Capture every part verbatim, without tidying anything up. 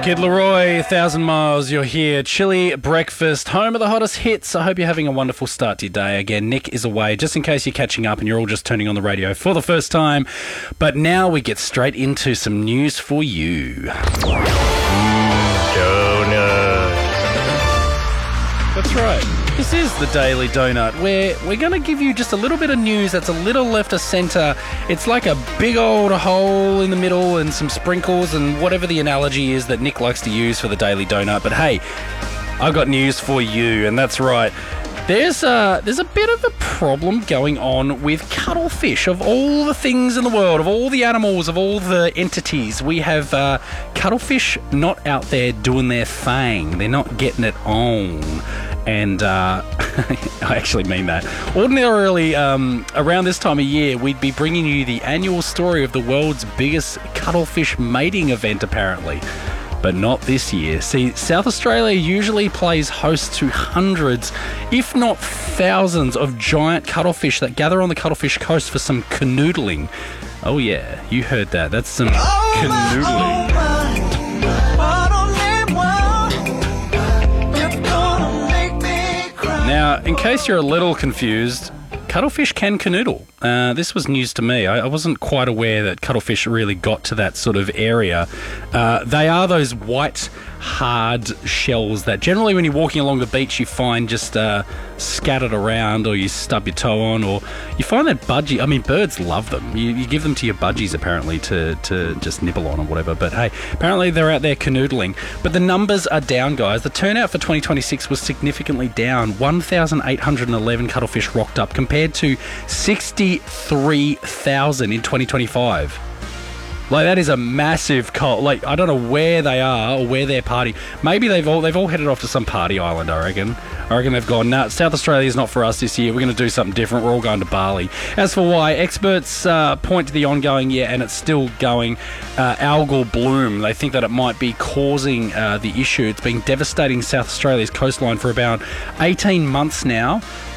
Kid Leroy, A Thousand Miles, you're here. Chilly breakfast, home of the hottest hits. I hope you're having a wonderful start to your day. Again, Nick is away, just in case you're catching up and you're all just turning on the radio for the first time. But now we get straight into some news for you. Mm, donuts. That's right. This is the Daily Donut, where we're going to give you just a little bit of news that's a little left of centre. It's like a big old hole in the middle and some sprinkles and whatever the analogy is that Nick likes to use for the Daily Donut. But hey, I've got news for you, and that's right. There's a, there's a bit of a problem going on with cuttlefish. Of all the things in the world, of all the animals, of all the entities, we have uh, cuttlefish not out there doing their thing. They're not getting it on. And uh, I actually mean that. Ordinarily, um, around this time of year, we'd be bringing you the annual story of the world's biggest cuttlefish mating event, apparently. But not this year. See, South Australia usually plays host to hundreds, if not thousands, of giant cuttlefish that gather on the Cuttlefish Coast for some canoodling. Oh yeah, you heard that. That's some oh canoodling. My, oh my. Now, in case you're a little confused, cuttlefish can canoodle. Uh, this was news to me. I, I wasn't quite aware that cuttlefish really got to that sort of area. Uh, they are those white, hard shells that generally when you're walking along the beach you find just uh, scattered around, or you stub your toe on, or you find that budgie. I mean, birds love them. You, you give them to your budgies apparently to, to just nibble on or whatever. But hey, apparently they're out there canoodling. But the numbers are down, guys. The turnout for twenty twenty-six was significantly down. one thousand eight hundred eleven cuttlefish rocked up compared to sixty-three thousand in twenty twenty-five. Like, that is a massive cult. Like, I don't know where they are or where they're partying. Maybe they've all they've all headed off to some party island, I reckon. I reckon they've gone, nah, South Australia's not for us this year. We're going to do something different. We're all going to Bali. As for why, experts uh, point to the ongoing, yeah, and it's still going, uh, algal bloom. They think that it might be causing uh, the issue. It's been devastating South Australia's coastline for about eighteen months now.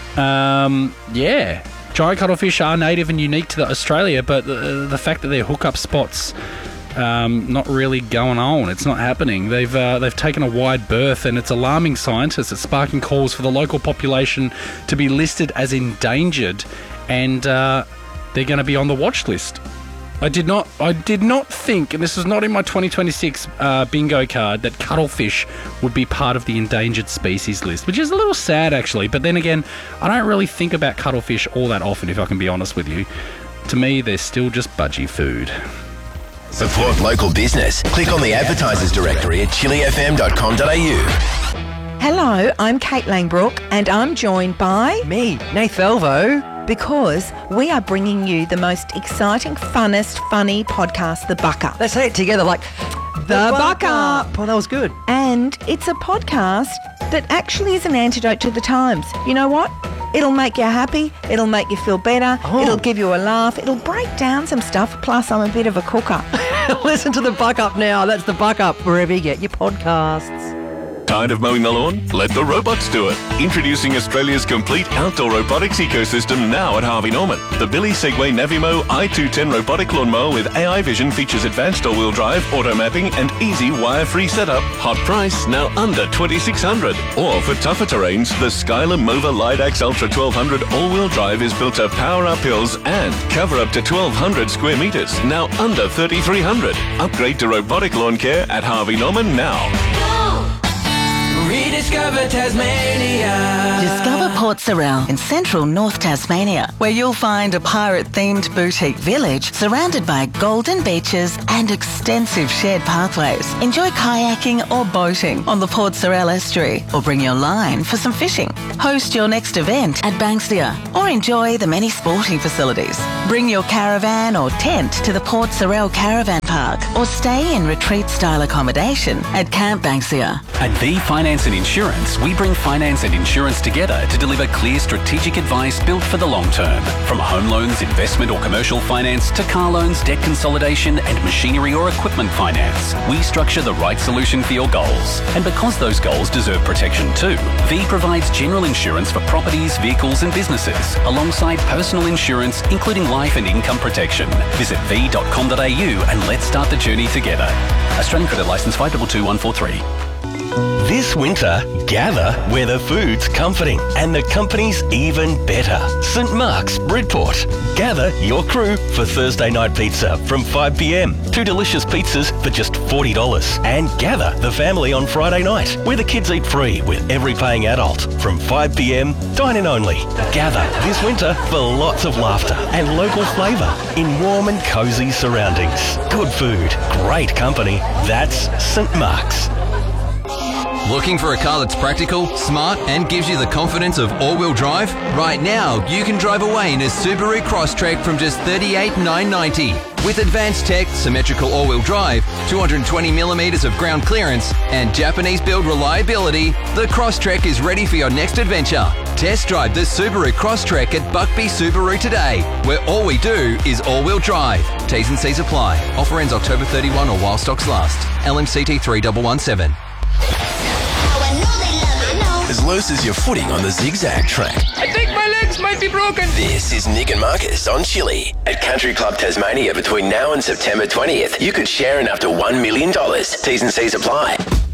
Um, yeah. Giant cuttlefish are native and unique to Australia, but the, the fact that they're hookup spots, um, not really going on. It's not happening. They've uh, they've taken a wide berth, and it's alarming scientists. It's sparking calls for the local population to be listed as endangered, and uh, they're going to be on the watch list. I did not I did not think, and this was not in my twenty twenty-six uh, bingo card, that cuttlefish would be part of the endangered species list, which is a little sad actually. But then again, I don't really think about cuttlefish all that often, if I can be honest with you. To me, they're still just budgie food. Support local business. Click on the advertisers directory at chili f m dot com dot a u. Hello, I'm Kate Langbrook, and I'm joined by... me, Nath Velvo. Because we are bringing you the most exciting, funnest, funny podcast, The Buck Up. Let's say it together like... The Buck Up. Oh, that was good. And it's a podcast that actually is an antidote to the times. You know what? It'll make you happy. It'll make you feel better. Oh. It'll give you a laugh. It'll break down some stuff. Plus, I'm a bit of a cooker. Listen to The Buck Up now. That's The Buck Up, wherever you get your podcasts. Tired of mowing the lawn? Let the robots do it. Introducing Australia's complete outdoor robotics ecosystem now at Harvey Norman. The Billy Segway Navimo i two ten robotic lawnmower with A I vision features advanced all-wheel drive, auto mapping, and easy wire-free setup. Hot price, now under twenty-six hundred dollars. Or for tougher terrains, the Skyler Mova Lidax Ultra twelve hundred all-wheel drive is built to power up hills and cover up to twelve hundred square metres, now under thirty-three hundred dollars. Upgrade to robotic lawn care at Harvey Norman now. Rediscover Tasmania. Discover Port Sorell in central North Tasmania, where you'll find a pirate-themed boutique village surrounded by golden beaches and extensive shared pathways. Enjoy kayaking or boating on the Port Sorell estuary, or bring your line for some fishing. Host your next event at Banksia, or enjoy the many sporting facilities. Bring your caravan or tent to the Port Sorell Caravan Park, or stay in retreat-style accommodation at Camp Banksia. At V Finance and Insurance, we bring finance and insurance together to deliver clear strategic advice built for the long term. From home loans, investment or commercial finance, to car loans, debt consolidation and machinery or equipment finance, we structure the right solution for your goals. And because those goals deserve protection too, V provides general insurance for properties, vehicles and businesses, alongside personal insurance, including life and income protection. Visit v dot com dot a u and let's Let's start the journey together. Australian Credit Licence five two two one four three. This winter, gather where the food's comforting and the company's even better. St Mark's, Bridport. Gather your crew for Thursday night pizza from five p m. Two delicious pizzas for just forty dollars. And gather the family on Friday night, where the kids eat free with every paying adult from five p m. Dine-in only. Gather this winter for lots of laughter and local flavour in warm and cosy surroundings. Good food, great company. That's St Mark's. Looking for a car that's practical, smart and gives you the confidence of all-wheel drive? Right now, you can drive away in a Subaru Crosstrek from just thirty-eight thousand nine hundred ninety dollars. With advanced tech, symmetrical all-wheel drive, two hundred twenty millimetres of ground clearance and Japanese-build reliability, the Crosstrek is ready for your next adventure. Test drive the Subaru Crosstrek at Buckby Subaru today, where all we do is all-wheel drive. T's and C's apply. Offer ends October thirty-first or while stocks last. L M C T three one one seven. As loose as your footing on the zigzag track. I think my legs might be broken. This is Nick and Marcus on Chili. At Country Club Tasmania between now and September twentieth, you could share in up to one million dollars. T's and C's apply.